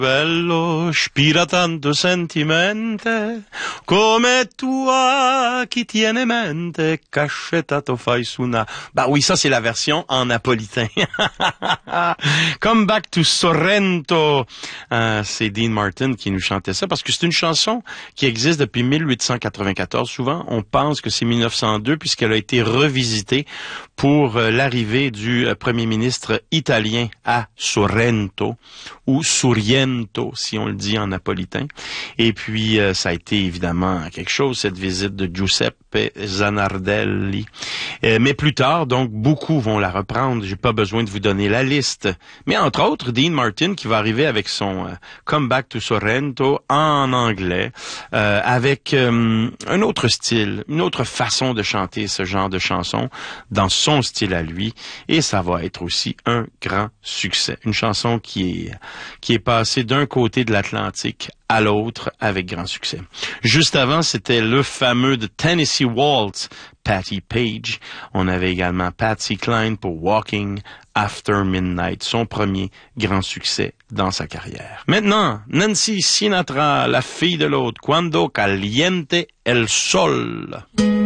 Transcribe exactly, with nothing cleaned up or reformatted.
Bello, ispira tanto sentimente, come toi qui tiene mente, caccettato fai suna. Bah oui, ça c'est la version en napolitain. Come Back to Sorrento. Euh, c'est Dean Martin qui nous chantait ça parce que c'est une chanson qui existe depuis mille huit cent quatre-vingt-quatorze. Souvent, on pense que c'est mille neuf cent deux puisqu'elle a été revisitée pour euh, l'arrivée du euh, premier ministre italien à Sorrento ou Sorrento si on le dit en napolitain. Et puis, euh, ça a été évidemment quelque chose, cette visite de Giuseppe Zanardelli. Euh, mais plus tard, donc, beaucoup vont la reprendre. J'ai pas besoin de vous donner la liste. Mais entre autres, Dean Martin qui va arriver avec son euh, Come Back to Sorrento en anglais, euh, avec euh, un autre style, une autre façon de chanter ce genre de chanson dans son style à lui. Et ça va être aussi un grand succès. Une chanson qui est, qui est passée d'un côté de l'Atlantique à l'autre avec grand succès. Juste avant, c'était le fameux The Tennessee Waltz, Patti Page. On avait également Patsy Cline pour Walking After Midnight, son premier grand succès dans sa carrière. Maintenant, Nancy Sinatra, la fille de l'autre, Quando Caliente el Sol.